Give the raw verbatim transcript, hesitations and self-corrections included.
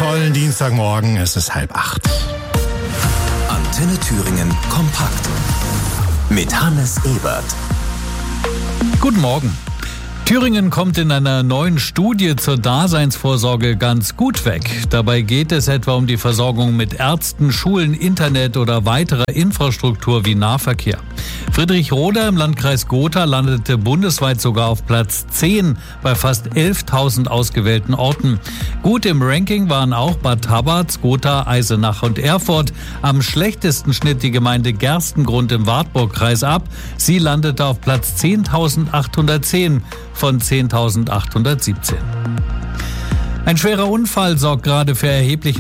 tollen Dienstagmorgen. Es ist halb acht. Antenne Thüringen kompakt mit Hannes Ebert. Guten Morgen. Thüringen kommt in einer neuen Studie zur Daseinsvorsorge ganz gut weg. Dabei geht es etwa um die Versorgung mit Ärzten, Schulen, Internet oder weiterer Infrastruktur wie Nahverkehr. Friedrich Roder im Landkreis Gotha landete bundesweit sogar auf Platz zehn bei fast elftausend ausgewählten Orten. Gut im Ranking waren auch Bad Tabarz, Gotha, Eisenach und Erfurt. Am schlechtesten schnitt die Gemeinde Gerstengrund im Wartburgkreis ab. Sie landete auf Platz zehntausendachthundertzehn von zehntausendachthundertsiebzehn. Ein schwerer Unfall sorgt gerade für erheblichen